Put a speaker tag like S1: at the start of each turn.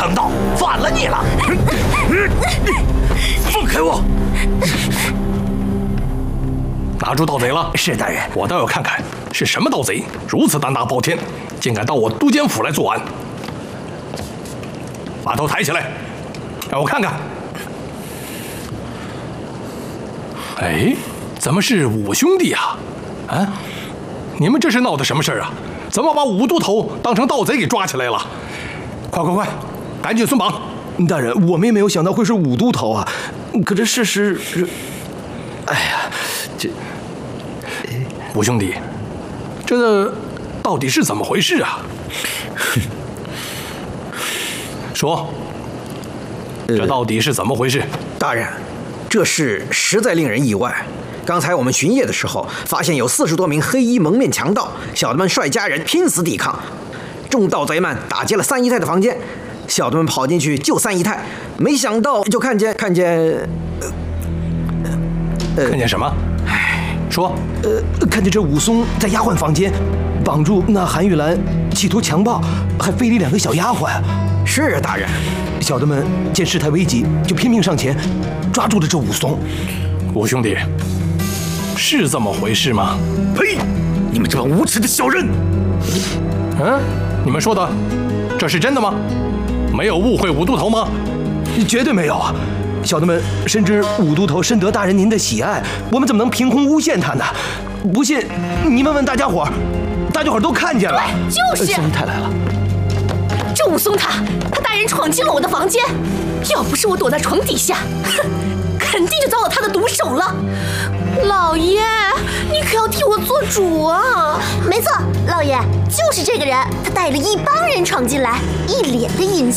S1: 强盗，反了你了！放开我！
S2: 拿住盗贼了。
S1: 是大人。
S2: 我倒要看看是什么盗贼如此胆大包天，竟敢到我都监府来作案。把头抬起来，让我看看。哎，怎么是五兄弟啊？啊，你们这是闹的什么事儿啊？怎么把五都头当成盗贼给抓起来了？快，赶紧松绑！
S1: 大人，我们也没有想到会是五都头啊。可这事实是……哎呀，这……
S2: 五兄弟，这到底是怎么回事啊？说，这到底是怎么回事？
S3: 大人，这事实在令人意外。刚才我们巡夜的时候，发现有40多名黑衣蒙面强盗，小的们率家人拼死抵抗，众盗贼们打劫了三姨太的房间，小的们跑进去救三姨太，没想到就看见
S2: 看见什么？说，
S1: 看见这武松在丫鬟房间绑住那韩玉兰，企图强暴，还非礼2个小丫鬟。
S3: 是啊，大人。
S1: 小的们见事态危急，就拼命上前，抓住了这武松。
S2: 五兄弟，是这么回事吗？
S1: 呸！你们这帮无耻的小人！
S2: 你们说的，这是真的吗？没有误会五都头吗？
S1: 绝对没有啊！小的们深知五都头深得大人您的喜爱，我们怎么能凭空诬陷他呢？不信，你们问大家伙儿都看见了。
S4: 对，就是。
S1: 三姨太来了。
S4: 这武松他大人闯进了我的房间，要不是我躲在床底下，哼，肯定就遭到他的毒手了。老爷，你可要替我做主啊！
S5: 没错，老爷就是这个人，他带了一帮人闯进来，一脸的阴